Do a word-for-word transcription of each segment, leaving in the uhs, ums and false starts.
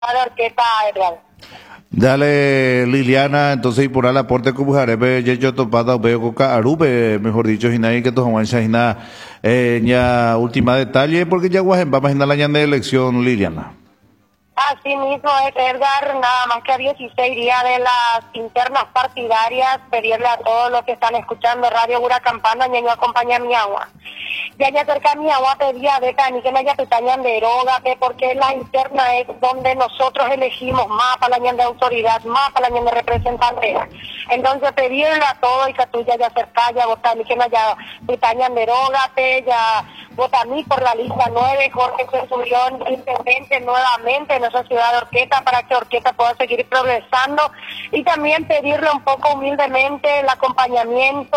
a la orquesta Edgar. Dale, Liliana, entonces y por el aporte que buscaré, yo topada veo coca arube, mejor dicho, y nadie que tu avanza y nada, eh, ya última detalle, porque ya guajen, vamos a ir a la ñan de elección, Liliana. Así mismo es, Edgar, nada más que a dieciséis días de las internas partidarias, pedirle a todos los que están escuchando Radio Gura Campana, ñaño acompaña mi agua. Ya ya cerca mi agua pedía de ni que no haya petañan de droga, porque la interna es donde nosotros elegimos más para la ñan de autoridad, más para la ñan de representante. Entonces pedirle a todos y que tú ya ya cerca, ya votar ni que no haya petañan de droga, ya vota a mí por la lista nueve, Jorge Centurión, intendente nuevamente en esa ciudad de Orqueta, para que Orqueta pueda seguir progresando, y también pedirle un poco humildemente el acompañamiento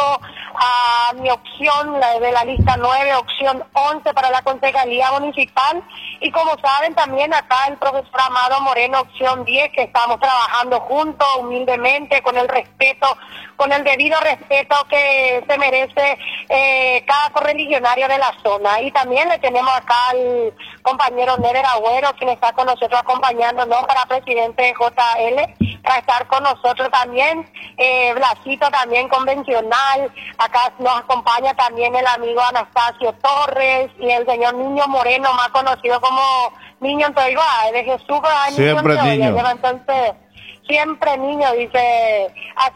a mi opción, la de la lista nueve, opción once para la Concejalía Municipal, y como saben también acá el profesor Amado Moreno, opción diez, que estamos trabajando juntos, humildemente, con el respeto, con el debido respeto que se merece eh, cada correligionario de la zona. Y también le tenemos acá al compañero Neder Agüero, quien está con nosotros acompañándonos para presidente de J L, para estar con nosotros también, eh, Blasito también convencional, acá nos acompaña también el amigo Anastasio Torres y el señor Niño Moreno, más conocido como Niño Antoiba, de Jesús, siempre niño, niño. Entonces, siempre niño, dice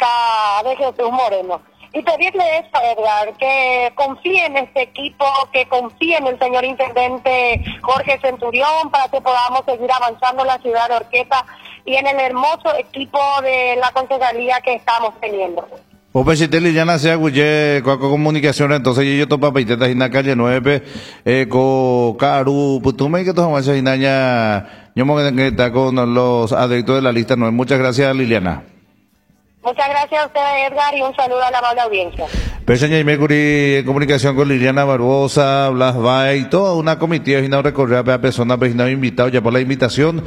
acá de Jesús Moreno. Y pedirle eso, Edgar, que confíe en este equipo, que confíe en el señor intendente Jorge Centurión, para que podamos seguir avanzando en la ciudad de Orqueta y en el hermoso equipo de la concejalía que estamos teniendo. O pesite Liliana sea guye con comunicación, entonces yo topa peiteta en la calle nueve, eh, con Caru, putume que todos vamos a inaña, yo me está con los adictos de la lista nueve. Muchas gracias, Liliana. Muchas gracias a usted, Edgar, y un saludo a la amable audiencia. Peseña y Mercury en comunicación con Liliana Barbosa, Blas Bay, toda una comitiva y no recorrer a personas, pues no invitado ya por la invitación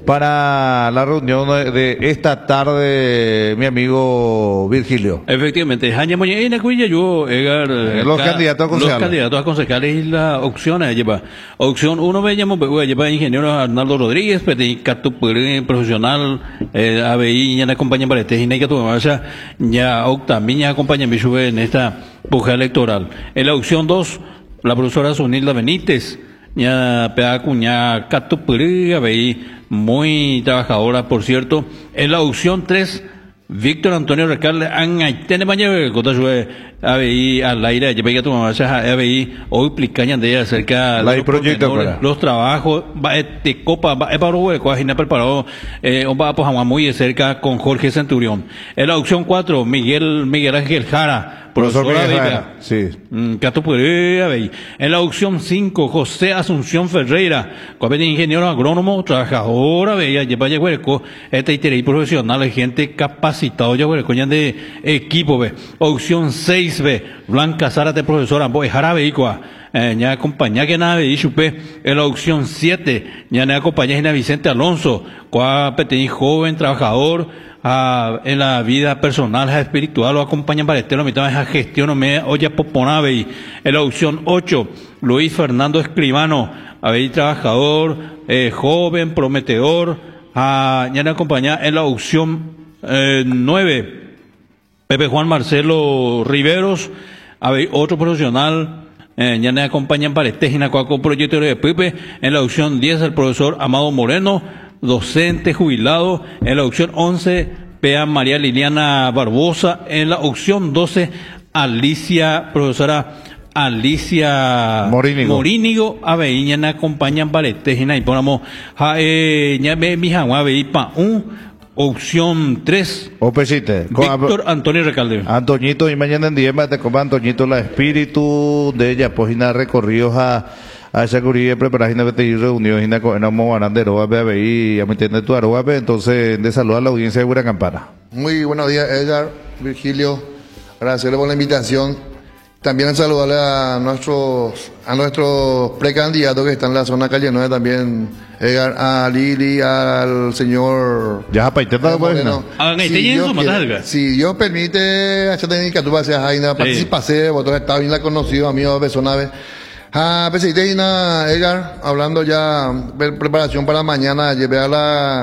para la reunión de esta tarde, mi amigo Virgilio. Efectivamente, Jaña Moñena Cuya, yo, Edgar, los candidatos a concejales. Los candidatos a concejales y la opción a llevar. Opción uno, veíamos, lleva ingeniero Arnaldo Rodríguez, Petit Catupuri, profesional, eh, A B I, ya me acompaña para este, y que tu mamá, ya también ya acompaña mi sube en esta puja electoral. En la opción dos, la profesora Zunilda Benítez, ya Peacuña Catupuri, A B I, muy trabajadora, por cierto. En la opción tres, Víctor Antonio Recalde, Angaitene Mañana, Cota Sube, A B I, al aire, ya pega tu mamá, A B I, hoy plicañan de ella acerca de los, los trabajos, va este copa, va para Uruguay, Coajina preparado, eh, va a muy de cerca con Jorge Centurión. En la opción cuatro, Miguel, Miguel Ángel Jara, profesor Jara, sí. En la opción cinco, José Asunción Ferreira, de ingeniero agrónomo, trabajadora, veía, lleva ya hueco, este y profesional, gente capacitado, ya hueco, ya de equipo, ve. Opción seis, ve, Blanca Zárate, profesora, voy Jara Veicua, eh, ya acompaña que nada, y chupe. En la opción siete, ya me acompaña a Vicente Alonso, cuá pequeño joven, trabajador, Ah, en la vida personal, espiritual, lo acompañan para este, lo mitad de gestión, me oye poponave. Y en la opción ocho, Luis Fernando Escribano, ahí trabajador, eh, joven, prometedor, ah, ya me acompaña en la opción eh, nueve, Pepe Juan Marcelo Riveros, hay otro profesional, eh, ya me acompañan para este, Ginacuaco Proyecto de Pepe. En la opción diez, el profesor Amado Moreno, docente jubilado. En la opción once, Pea María Liliana Barbosa. En la opción doce, Alicia, profesora Alicia Morínigo, Morínigo. A ver, ya me acompañan para este, y ponemos, ya me mi jagua, pa un. Opción tres, Opesite, Víctor Antonio Recalde. Antoñito, y mañana en día te copa Antoñito la espíritu de ella, pues na recorridos a a esa curia preparar una vez y reunión y con una mobanandero a ver y a meterle tu arroba, entonces de saludar a la audiencia de Gura Campana. Muy buenos días, Edgar, Virgilio, agradecerle por la invitación. También saludarle a nuestros a nuestros precandidatos que están en la zona calle nueve también, Edgar, a Lili, al señor ya paiteta bueno. Si Dios quiere, si Dios permite, esta técnica tú vas a Jaina, participase, vosotros está bien la conocido, amigo de Besonave. Ah, pues, Edgar, hablando ya de preparación para mañana, llevé a la